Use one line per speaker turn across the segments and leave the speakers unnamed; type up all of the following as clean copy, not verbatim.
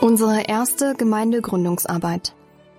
Unsere erste Gemeindegründungsarbeit.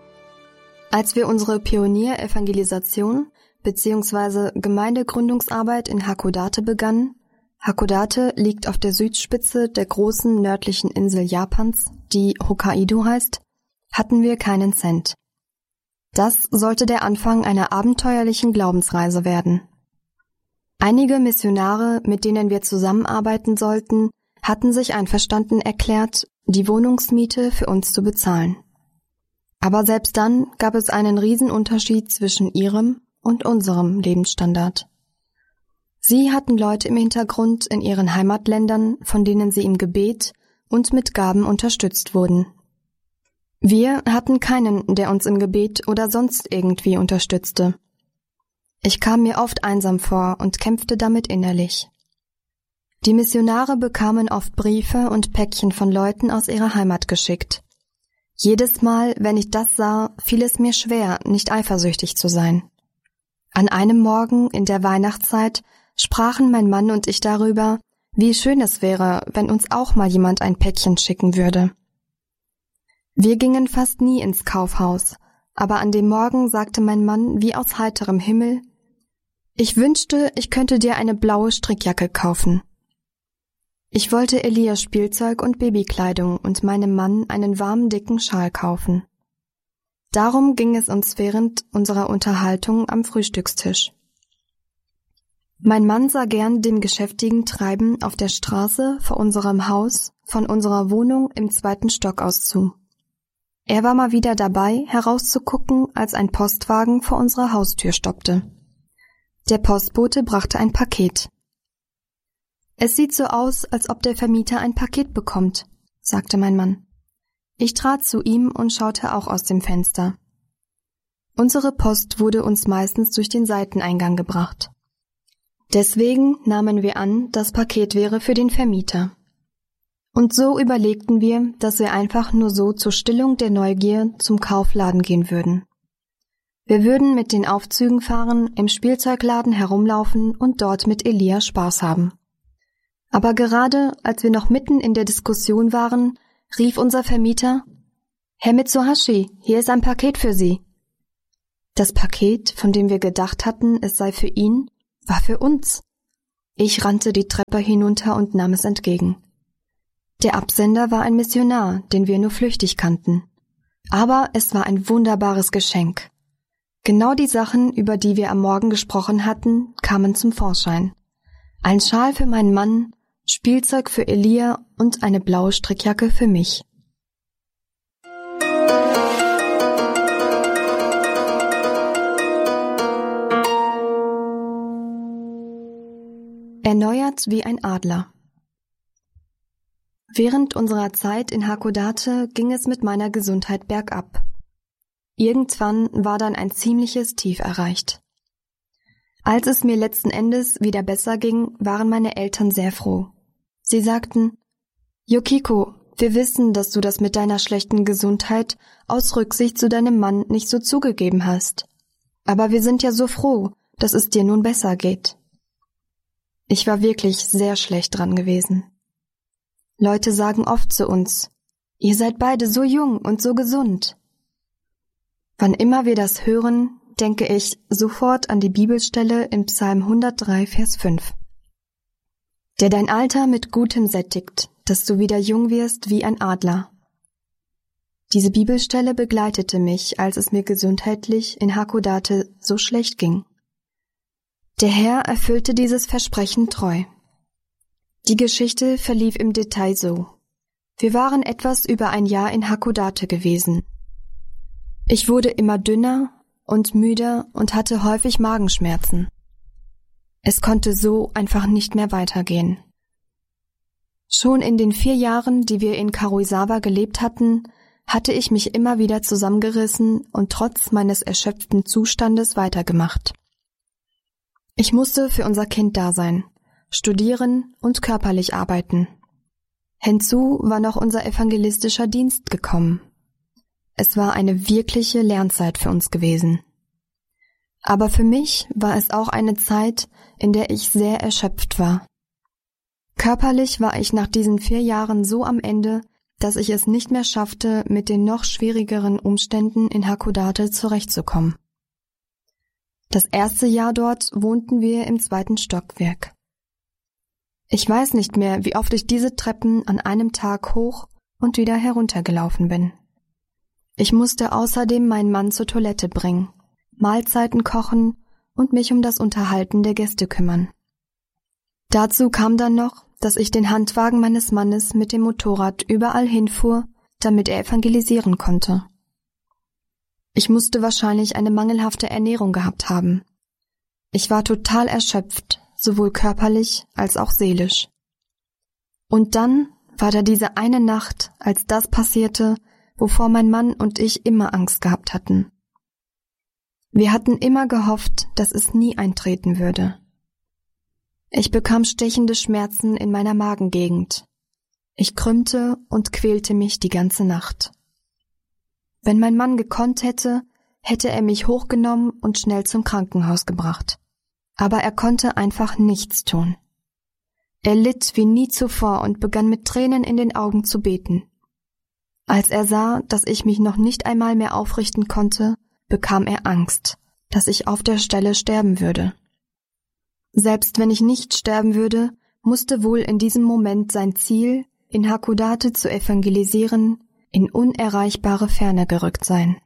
Als wir unsere Pionier-Evangelisation bzw. Gemeindegründungsarbeit in Hakodate begannen, Hakodate liegt auf der Südspitze der großen nördlichen Insel Japans, die Hokkaido heißt, hatten wir keinen Cent. Das sollte der Anfang einer abenteuerlichen Glaubensreise werden. Einige Missionare, mit denen wir zusammenarbeiten sollten, hatten sich einverstanden erklärt, die Wohnungsmiete für uns zu bezahlen. Aber selbst dann gab es einen Riesenunterschied zwischen ihrem und unserem Lebensstandard. Sie hatten Leute im Hintergrund in ihren Heimatländern, von denen sie im Gebet und mit Gaben unterstützt wurden. Wir hatten keinen, der uns im Gebet oder sonst irgendwie unterstützte. Ich kam mir oft einsam vor und kämpfte damit innerlich. Die Missionare bekamen oft Briefe und Päckchen von Leuten aus ihrer Heimat geschickt. Jedes Mal, wenn ich das sah, fiel es mir schwer, nicht eifersüchtig zu sein. An einem Morgen in der Weihnachtszeit sprachen mein Mann und ich darüber, wie schön es wäre, wenn uns auch mal jemand ein Päckchen schicken würde. Wir gingen fast nie ins Kaufhaus, aber an dem Morgen sagte mein Mann wie aus heiterem Himmel: Ich wünschte, ich könnte dir eine blaue Strickjacke kaufen. Ich wollte Elias Spielzeug und Babykleidung und meinem Mann einen warmen, dicken Schal kaufen. Darum ging es uns während unserer Unterhaltung am Frühstückstisch. Mein Mann sah gern dem geschäftigen Treiben auf der Straße vor unserem Haus von unserer Wohnung im 2. Stock aus zu. Er war mal wieder dabei, herauszugucken, als ein Postwagen vor unserer Haustür stoppte. Der Postbote brachte ein Paket. »Es sieht so aus, als ob der Vermieter ein Paket bekommt«, sagte mein Mann. Ich trat zu ihm und schaute auch aus dem Fenster. Unsere Post wurde uns meistens durch den Seiteneingang gebracht. Deswegen nahmen wir an, das Paket wäre für den Vermieter. Und so überlegten wir, dass wir einfach nur so zur Stillung der Neugier zum Kaufladen gehen würden. Wir würden mit den Aufzügen fahren, im Spielzeugladen herumlaufen und dort mit Elia Spaß haben. Aber gerade als wir noch mitten in der Diskussion waren, rief unser Vermieter: »Herr Mitsuhashi, hier ist ein Paket für Sie.« Das Paket, von dem wir gedacht hatten, es sei für ihn, war für uns. Ich rannte die Treppe hinunter und nahm es entgegen. Der Absender war ein Missionar, den wir nur flüchtig kannten. Aber es war ein wunderbares Geschenk. Genau die Sachen, über die wir am Morgen gesprochen hatten, kamen zum Vorschein. Ein Schal für meinen Mann, Spielzeug für Elia und eine blaue Strickjacke für mich. Erneuert wie ein Adler. Während unserer Zeit in Hakodate ging es mit meiner Gesundheit bergab. Irgendwann war dann ein ziemliches Tief erreicht. Als es mir letzten Endes wieder besser ging, waren meine Eltern sehr froh. Sie sagten: »Yukiko, wir wissen, dass du das mit deiner schlechten Gesundheit aus Rücksicht zu deinem Mann nicht so zugegeben hast. Aber wir sind ja so froh, dass es dir nun besser geht.« Ich war wirklich sehr schlecht dran gewesen. Leute sagen oft zu uns: »Ihr seid beide so jung und so gesund.« Wann immer wir das hören, denke ich sofort an die Bibelstelle im Psalm 103, Vers 5. »Der dein Alter mit Gutem sättigt, dass du wieder jung wirst wie ein Adler.« Diese Bibelstelle begleitete mich, als es mir gesundheitlich in Hakodate so schlecht ging. Der Herr erfüllte dieses Versprechen treu. Die Geschichte verlief im Detail so. Wir waren etwas über ein Jahr in Hakodate gewesen. Ich wurde immer dünner und müder und hatte häufig Magenschmerzen. Es konnte so einfach nicht mehr weitergehen. Schon in den 4 Jahren, die wir in Karuizawa gelebt hatten, hatte ich mich immer wieder zusammengerissen und trotz meines erschöpften Zustandes weitergemacht. Ich musste für unser Kind da sein, studieren und körperlich arbeiten. Hinzu war noch unser evangelistischer Dienst gekommen. Es war eine wirkliche Lernzeit für uns gewesen. Aber für mich war es auch eine Zeit, in der ich sehr erschöpft war. Körperlich war ich nach diesen 4 Jahren so am Ende, dass ich es nicht mehr schaffte, mit den noch schwierigeren Umständen in Hakodate zurechtzukommen. Das erste Jahr dort wohnten wir im 2. Stockwerk. Ich weiß nicht mehr, wie oft ich diese Treppen an einem Tag hoch und wieder heruntergelaufen bin. Ich musste außerdem meinen Mann zur Toilette bringen, Mahlzeiten kochen und mich um das Unterhalten der Gäste kümmern. Dazu kam dann noch, dass ich den Handwagen meines Mannes mit dem Motorrad überall hinfuhr, damit er evangelisieren konnte. Ich musste wahrscheinlich eine mangelhafte Ernährung gehabt haben. Ich war total erschöpft, sowohl körperlich als auch seelisch. Und dann war da diese eine Nacht, als das passierte, wovor mein Mann und ich immer Angst gehabt hatten. Wir hatten immer gehofft, dass es nie eintreten würde. Ich bekam stechende Schmerzen in meiner Magengegend. Ich krümmte und quälte mich die ganze Nacht. Wenn mein Mann gekonnt hätte, hätte er mich hochgenommen und schnell zum Krankenhaus gebracht. Aber er konnte einfach nichts tun. Er litt wie nie zuvor und begann mit Tränen in den Augen zu beten. Als er sah, dass ich mich noch nicht einmal mehr aufrichten konnte, bekam er Angst, dass ich auf der Stelle sterben würde. Selbst wenn ich nicht sterben würde, musste wohl in diesem Moment sein Ziel, in Hakodate zu evangelisieren, in unerreichbare Ferne gerückt sein.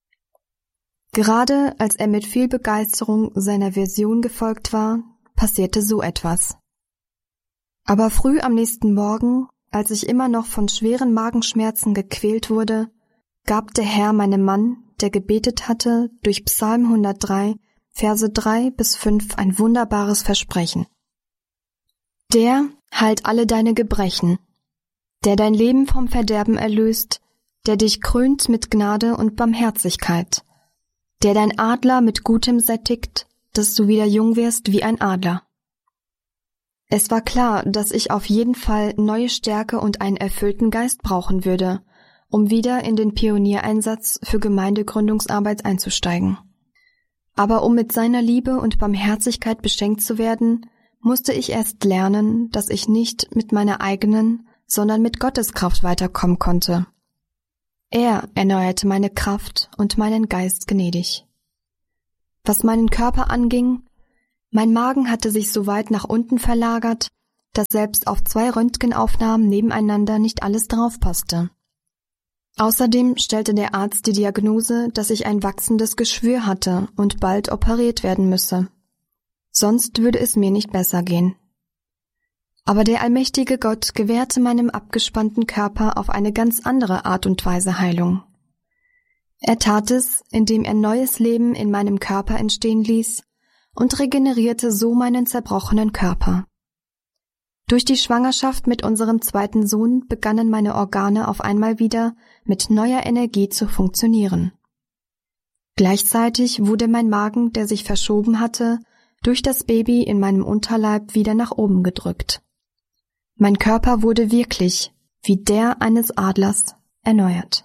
Gerade als er mit viel Begeisterung seiner Vision gefolgt war, passierte so etwas. Aber früh am nächsten Morgen, als ich immer noch von schweren Magenschmerzen gequält wurde, gab der Herr meinem Mann, der gebetet hatte, durch Psalm 103, Verse 3-5 ein wunderbares Versprechen. Der heilt alle deine Gebrechen, der dein Leben vom Verderben erlöst, der dich krönt mit Gnade und Barmherzigkeit, der dein Adler mit Gutem sättigt, dass du wieder jung wirst wie ein Adler. Es war klar, dass ich auf jeden Fall neue Stärke und einen erfüllten Geist brauchen würde, um wieder in den Pioniereinsatz für Gemeindegründungsarbeit einzusteigen. Aber um mit seiner Liebe und Barmherzigkeit beschenkt zu werden, musste ich erst lernen, dass ich nicht mit meiner eigenen, sondern mit Gottes Kraft weiterkommen konnte. Er erneuerte meine Kraft und meinen Geist gnädig. Was meinen Körper anging, mein Magen hatte sich so weit nach unten verlagert, dass selbst auf 2 Röntgenaufnahmen nebeneinander nicht alles draufpasste. Außerdem stellte der Arzt die Diagnose, dass ich ein wachsendes Geschwür hatte und bald operiert werden müsse. Sonst würde es mir nicht besser gehen. Aber der allmächtige Gott gewährte meinem abgespannten Körper auf eine ganz andere Art und Weise Heilung. Er tat es, indem er neues Leben in meinem Körper entstehen ließ und regenerierte so meinen zerbrochenen Körper. Durch die Schwangerschaft mit unserem 2. Sohn begannen meine Organe auf einmal wieder mit neuer Energie zu funktionieren. Gleichzeitig wurde mein Magen, der sich verschoben hatte, durch das Baby in meinem Unterleib wieder nach oben gedrückt. Mein Körper wurde wirklich, wie der eines Adlers, erneuert.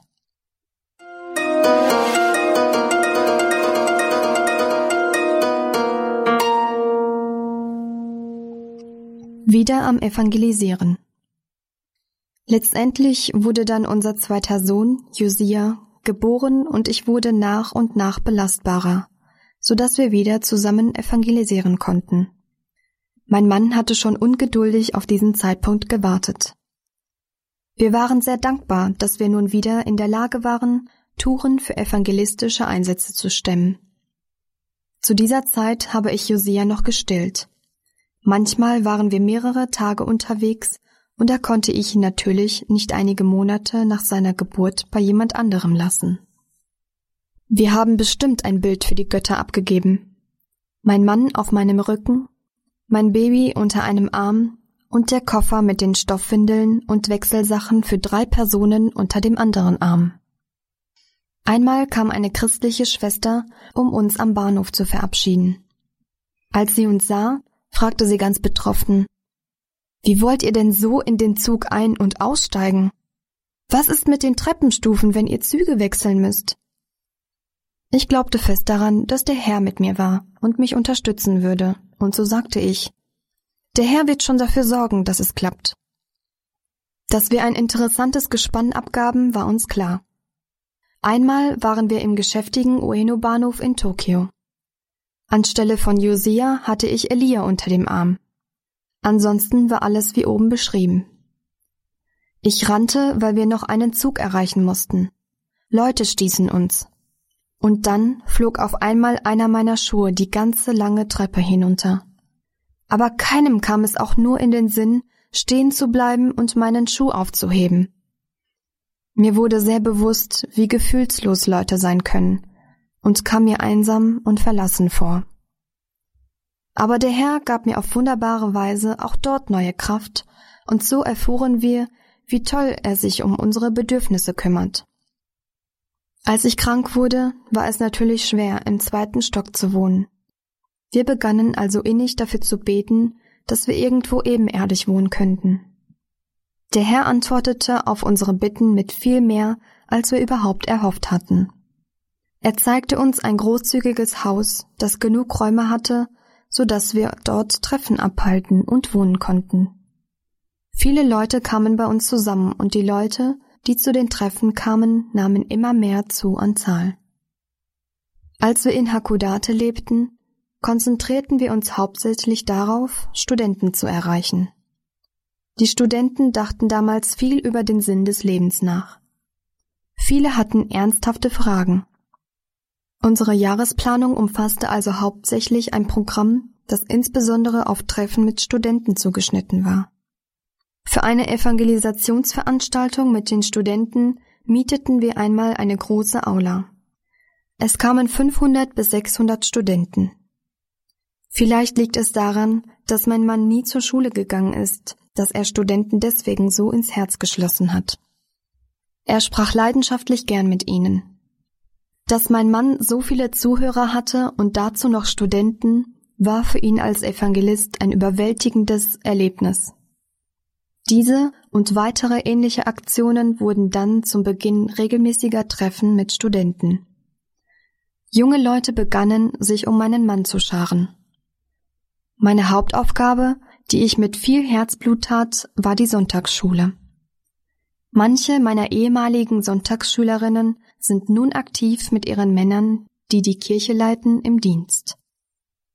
Wieder am Evangelisieren. Letztendlich wurde dann unser 2. Sohn, Josia, geboren und ich wurde nach und nach belastbarer, so dass wir wieder zusammen evangelisieren konnten. Mein Mann hatte schon ungeduldig auf diesen Zeitpunkt gewartet. Wir waren sehr dankbar, dass wir nun wieder in der Lage waren, Touren für evangelistische Einsätze zu stemmen. Zu dieser Zeit habe ich Josia noch gestillt. Manchmal waren wir mehrere Tage unterwegs und da konnte ich ihn natürlich nicht einige Monate nach seiner Geburt bei jemand anderem lassen. Wir haben bestimmt ein Bild für die Götter abgegeben. Mein Mann auf meinem Rücken, mein Baby unter einem Arm und der Koffer mit den Stoffwindeln und Wechselsachen für 3 Personen unter dem anderen Arm. Einmal kam eine christliche Schwester, um uns am Bahnhof zu verabschieden. Als sie uns sah, fragte sie ganz betroffen: »Wie wollt ihr denn so in den Zug ein- und aussteigen? Was ist mit den Treppenstufen, wenn ihr Züge wechseln müsst?« Ich glaubte fest daran, dass der Herr mit mir war und mich unterstützen würde, und so sagte ich: »Der Herr wird schon dafür sorgen, dass es klappt.« Dass wir ein interessantes Gespann abgaben, war uns klar. Einmal waren wir im geschäftigen Ueno-Bahnhof in Tokio. Anstelle von Josiah hatte ich Elia unter dem Arm. Ansonsten war alles wie oben beschrieben. Ich rannte, weil wir noch einen Zug erreichen mussten. Leute stießen uns. Und dann flog auf einmal einer meiner Schuhe die ganze lange Treppe hinunter. Aber keinem kam es auch nur in den Sinn, stehen zu bleiben und meinen Schuh aufzuheben. Mir wurde sehr bewusst, wie gefühlslos Leute sein können, und kam mir einsam und verlassen vor. Aber der Herr gab mir auf wunderbare Weise auch dort neue Kraft, und so erfuhren wir, wie toll er sich um unsere Bedürfnisse kümmert. Als ich krank wurde, war es natürlich schwer, im 2. Stock zu wohnen. Wir begannen also innig dafür zu beten, dass wir irgendwo ebenerdig wohnen könnten. Der Herr antwortete auf unsere Bitten mit viel mehr, als wir überhaupt erhofft hatten. Er zeigte uns ein großzügiges Haus, das genug Räume hatte, so dass wir dort Treffen abhalten und wohnen konnten. Viele Leute kamen bei uns zusammen und die Leute, die zu den Treffen kamen, nahmen immer mehr zu an Zahl. Als wir in Hakodate lebten, konzentrierten wir uns hauptsächlich darauf, Studenten zu erreichen. Die Studenten dachten damals viel über den Sinn des Lebens nach. Viele hatten ernsthafte Fragen. Unsere Jahresplanung umfasste also hauptsächlich ein Programm, das insbesondere auf Treffen mit Studenten zugeschnitten war. Für eine Evangelisationsveranstaltung mit den Studenten mieteten wir einmal eine große Aula. Es kamen 500 bis 600 Studenten. Vielleicht liegt es daran, dass mein Mann nie zur Schule gegangen ist, dass er Studenten deswegen so ins Herz geschlossen hat. Er sprach leidenschaftlich gern mit ihnen. Dass mein Mann so viele Zuhörer hatte und dazu noch Studenten, war für ihn als Evangelist ein überwältigendes Erlebnis. Diese und weitere ähnliche Aktionen wurden dann zum Beginn regelmäßiger Treffen mit Studenten. Junge Leute begannen, sich um meinen Mann zu scharen. Meine Hauptaufgabe, die ich mit viel Herzblut tat, war die Sonntagsschule. Manche meiner ehemaligen Sonntagsschülerinnen sind nun aktiv mit ihren Männern, die die Kirche leiten, im Dienst.